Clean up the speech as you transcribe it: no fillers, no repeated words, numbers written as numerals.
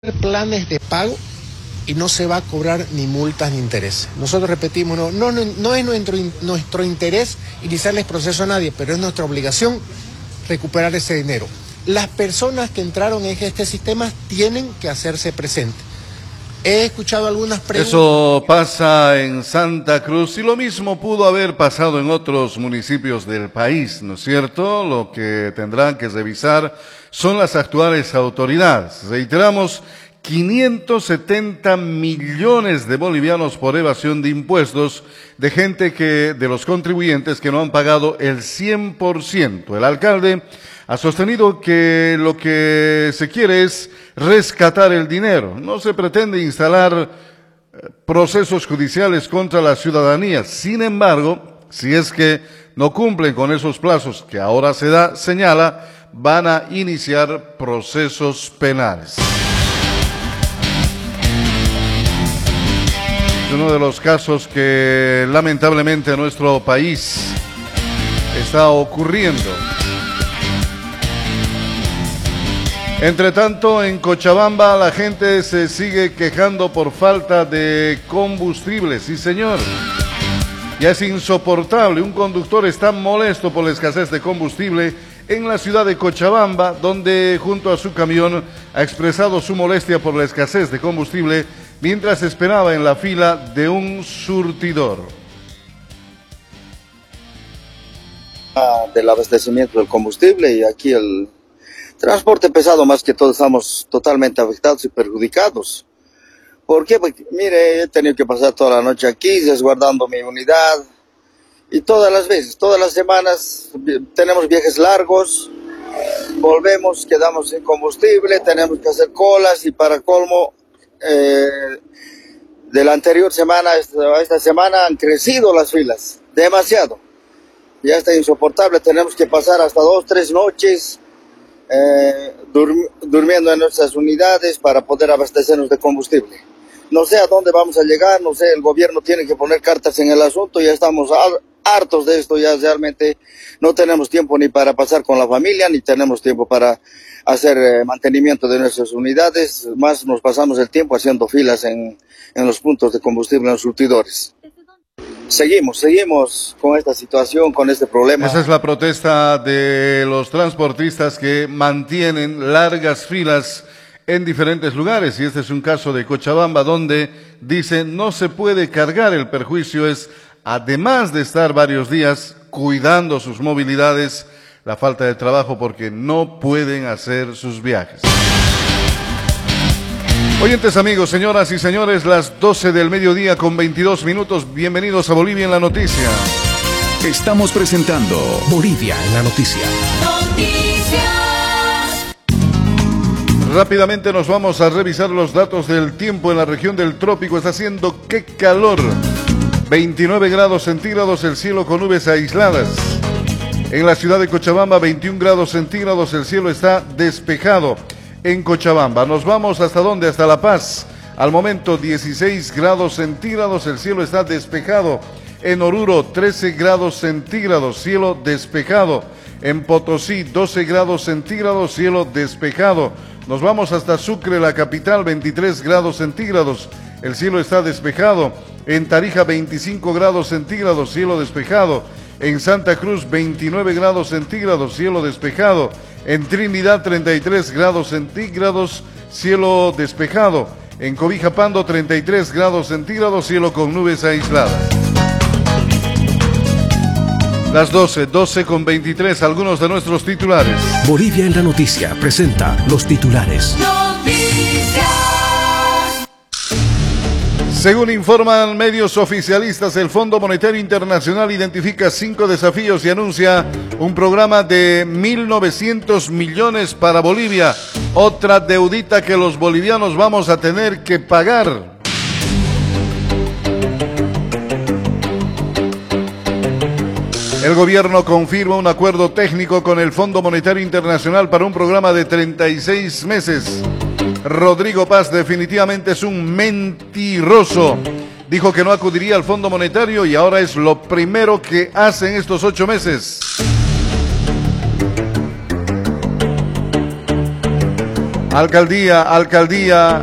planes de pago y no se va a cobrar ni multas ni intereses. Nosotros repetimos, no es nuestro interés iniciarles proceso a nadie, pero es nuestra obligación recuperar ese dinero. Las personas que entraron en este sistema tienen que hacerse presentes. He escuchado algunas preguntas. Eso pasa en Santa Cruz y lo mismo pudo haber pasado en otros municipios del país, ¿no es cierto? Lo que tendrán que revisar son las actuales autoridades. Reiteramos, 570 millones de bolivianos por evasión de impuestos de gente de los contribuyentes que no han pagado el 100%. El alcalde ha sostenido que lo que se quiere es rescatar el dinero. No se pretende instalar procesos judiciales contra la ciudadanía. Sin embargo, si es que no cumplen con esos plazos que ahora señala, van a iniciar procesos penales. Es uno de los casos que lamentablemente en nuestro país está ocurriendo. Entre tanto, en Cochabamba la gente se sigue quejando por falta de combustible. Sí, señor. Ya es insoportable. Un conductor está molesto por la escasez de combustible en la ciudad de Cochabamba, donde junto a su camión ha expresado su molestia por la escasez de combustible mientras esperaba en la fila de un surtidor. Del abastecimiento del combustible y aquí el transporte pesado, más que todo, estamos totalmente afectados y perjudicados. ¿Por qué? Porque, mire, he tenido que pasar toda la noche aquí, resguardando mi unidad. Y todas las veces, todas las semanas, tenemos viajes largos, volvemos, quedamos sin combustible, tenemos que hacer colas y para colmo, de la anterior semana a esta semana han crecido las filas, demasiado. Ya está insoportable, tenemos que pasar hasta 2, 3 noches durmiendo en nuestras unidades para poder abastecernos de combustible. No sé a dónde vamos a llegar, no sé, el gobierno tiene que poner cartas en el asunto, ya estamos hartos de esto, ya realmente no tenemos tiempo ni para pasar con la familia, ni tenemos tiempo para hacer mantenimiento de nuestras unidades, más nos pasamos el tiempo haciendo filas en los puntos de combustible, en los surtidores. Seguimos con esta situación, con este problema. Esa es la protesta de los transportistas que mantienen largas filas en diferentes lugares, y este es un caso de Cochabamba donde dicen no se puede cargar, el perjuicio es, además de estar varios días cuidando sus movilidades, la falta de trabajo porque no pueden hacer sus viajes. Oyentes amigos, señoras y señores, las 12 del mediodía con 22 minutos, bienvenidos a Bolivia en la Noticia. Estamos presentando Bolivia en la Noticia. Rápidamente nos vamos a revisar los datos del tiempo en la región del trópico. Está haciendo qué calor. 29 grados centígrados, el cielo con nubes aisladas. En la ciudad de Cochabamba, 21 grados centígrados, el cielo está despejado. En Cochabamba, nos vamos hasta dónde, hasta La Paz. Al momento 16 grados centígrados, el cielo está despejado. En Oruro 13 grados centígrados, cielo despejado. En Potosí 12 grados centígrados, cielo despejado. Nos vamos hasta Sucre, la capital, 23 grados centígrados, el cielo está despejado. En Tarija 25 grados centígrados, cielo despejado. En Santa Cruz 29 grados centígrados, cielo despejado. En Trinidad 33 grados centígrados, cielo despejado. En Cobija-Pando 33 grados centígrados, cielo con nubes aisladas. Las 12 con 23, algunos de nuestros titulares. Bolivia en la Noticia presenta los titulares. Según informan medios oficialistas, el Fondo Monetario Internacional identifica 5 desafíos y anuncia un programa de 1.900 millones para Bolivia. Otra deudita que los bolivianos vamos a tener que pagar. El gobierno confirma un acuerdo técnico con el Fondo Monetario Internacional para un programa de 36 meses. Rodrigo Paz definitivamente es un mentiroso. Dijo que no acudiría al Fondo Monetario y ahora es lo primero que hace en estos 8 meses. Alcaldía